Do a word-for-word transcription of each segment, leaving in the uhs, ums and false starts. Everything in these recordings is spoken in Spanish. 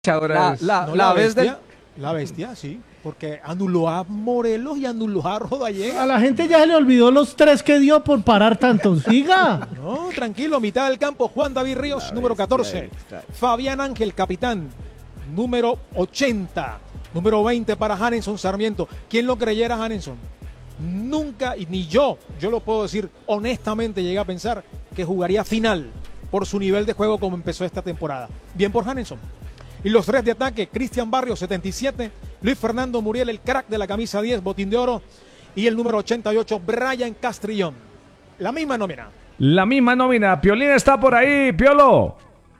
La, la, no, la, la vez bestia, del... la bestia, sí, porque anuló a Morelos y anuló a Rodallega. A la gente ya se le olvidó los tres que dio por parar tantos. Siga. No, tranquilo, mitad del campo, Juan David Ríos, la número catorce. Bestia, Fabián Ángel, capitán, número ochenta. Número veinte para Hanenson Sarmiento. ¿Quién lo creyera, Hanenson? Nunca, y ni yo, yo lo puedo decir honestamente, llegué a pensar que jugaría final por su nivel de juego como empezó esta temporada. Bien por Hanenson. Y los tres de ataque, Cristian Barrios, setenta y siete, Luis Fernando Muriel, el crack de la camisa diez, botín de oro, y el número ochenta y ocho, Brian Castrillón. La misma nómina. La misma nómina. Piolín está por ahí, Piolo.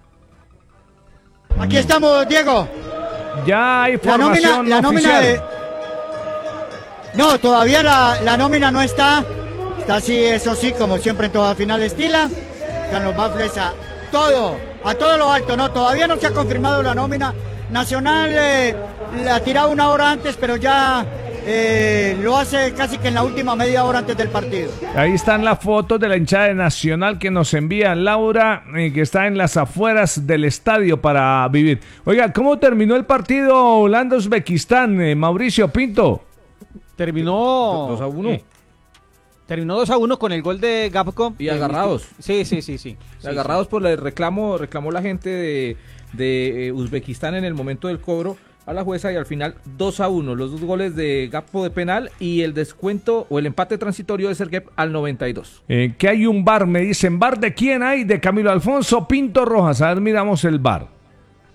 Aquí estamos, Diego. Ya hay formación la nómina, la nómina de... No, todavía la, la nómina no está. Está así, eso sí, como siempre en toda final estila. Carlos Bafles a todo, a todo lo alto, ¿no? Todavía no se ha confirmado la nómina. Nacional eh, la ha tirado una hora antes, pero ya eh, lo hace casi que en la última media hora antes del partido. Ahí están las fotos de la hinchada de Nacional que nos envía Laura, eh, que está en las afueras del estadio para vivir. Oiga, ¿cómo terminó el partido Holanda-Uzbekistán, eh, Mauricio Pinto? Terminó dos a uno. Eh, terminó dos a uno con el gol de Gapco. Y agarrados. Sí, sí, sí, sí. sí agarrados sí. por el reclamo, reclamó la gente de, de eh, Uzbekistán en el momento del cobro a la jueza y al final dos a uno. Los dos goles de Gapco de penal y el descuento o el empate transitorio de Serguep al noventa y dos. Eh, que hay un bar, me dicen. ¿Bar de quién hay? De Camilo Alfonso Pinto Rojas. A ver, miramos el bar.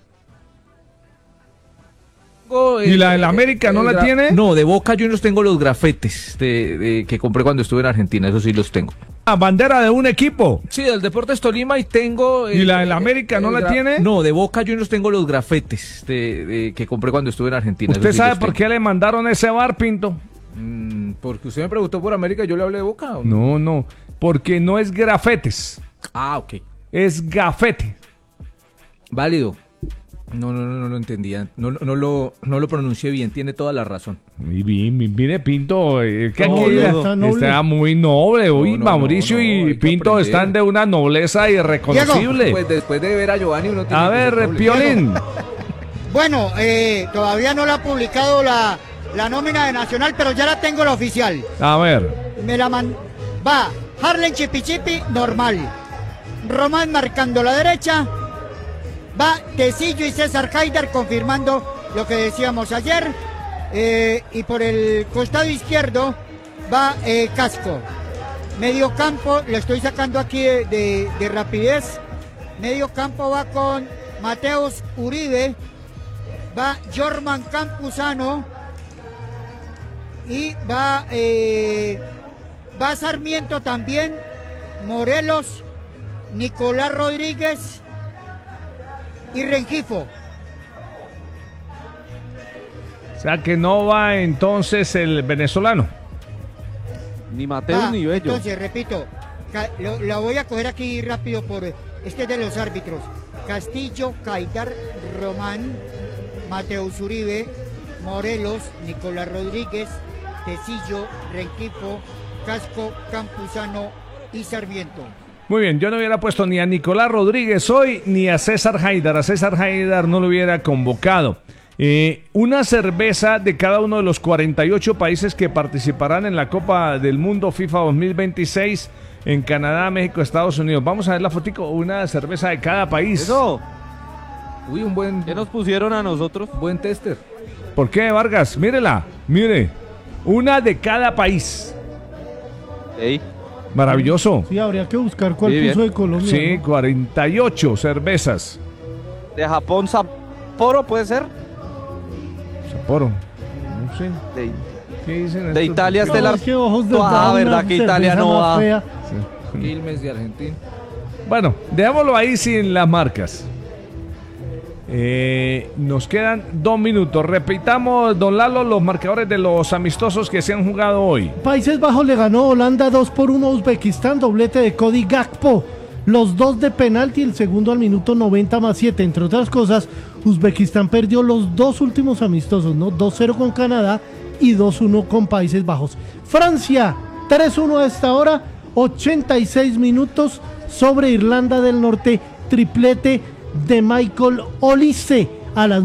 ¿Y la del América no la tiene? No, de Boca Juniors tengo los grafetes de, de, que compré cuando estuve en Argentina, eso sí los tengo. Ah, bandera de un equipo. Sí, del Deportes Tolima y tengo... ¿Y eh, la del América no la tiene? No, de Boca Juniors tengo los grafetes de, de, que compré cuando estuve en Argentina. ¿Usted sí sabe por qué le mandaron ese bar, Pinto? Mm, porque usted me preguntó por América y yo le hablé de Boca. ¿O no? no, no, porque no es grafetes. Ah, ok. Es gafete. Válido. No, no, no, no lo entendía. No, no, lo, no lo pronuncié bien. Tiene toda la razón. Y mire, Pinto, eh, que no, aquí está, está muy noble. Uy, no, no, Mauricio no, no, y Pinto están de una nobleza irreconocible. Diego, pues después de ver a Giovanni uno tiene A ver, Piolín. Bueno, eh, todavía no la ha publicado la, la nómina de Nacional, pero ya la tengo la oficial. A ver. Me la man... Va, Harlen Chipichipi, normal. Román marcando la derecha. Va Tecillo y César Haidar confirmando lo que decíamos ayer. Eh, y por el costado izquierdo va eh, Casco. Medio campo, lo estoy sacando aquí de, de, de rapidez. Medio campo va con Mateus Uribe. Va Jorman Campuzano. Y va, eh, va Sarmiento también. Morelos, Nicolás Rodríguez y Rengifo. O sea que no va entonces el venezolano. Ni Mateo va, ni Bello. Entonces, repito, lo, lo voy a coger aquí rápido por este de los árbitros. Castillo, Haidar, Román, Mateus Uribe, Morelos, Nicolás Rodríguez, Tecillo, Rengifo, Casco, Campuzano y Sarmiento. Muy bien, yo no hubiera puesto ni a Nicolás Rodríguez hoy, ni a César Haidar. A César Haidar no lo hubiera convocado. Eh, una cerveza de cada uno de los cuarenta y ocho países que participarán en la Copa del Mundo FIFA dos mil veintiséis en Canadá, México, Estados Unidos. Vamos a ver la fotico, una cerveza de cada país. Eso. Uy, un buen... ¿Qué nos pusieron a nosotros? Buen tester. ¿Por qué, Vargas? Mírela, mire. Una de cada país. Ey. Maravilloso. Sí, habría que buscar cuál sí, puso de Colombia. Sí, ¿no? cuarenta y ocho cervezas. ¿De Japón Sapporo puede ser? Sapporo. No sé. De, ¿Qué dicen de Italia No, es de la... es que ojos de Ah, Dama, verdad que Italia cerveza no más va. fea. Sí. Quilmes de Argentina. Bueno, dejémoslo ahí sin las marcas. Eh, nos quedan dos minutos. Repitamos, don Lalo, los marcadores de los amistosos que se han jugado hoy. Países Bajos le ganó Holanda dos por uno a Uzbekistán, doblete de Cody Gakpo. Los dos de penalti, el segundo al minuto noventa más siete. Entre otras cosas, Uzbekistán perdió los dos últimos amistosos, ¿no? dos cero con Canadá y dos uno con Países Bajos. Francia, tres uno a esta hora, ochenta y seis minutos sobre Irlanda del Norte, triplete de Michael Olise. a las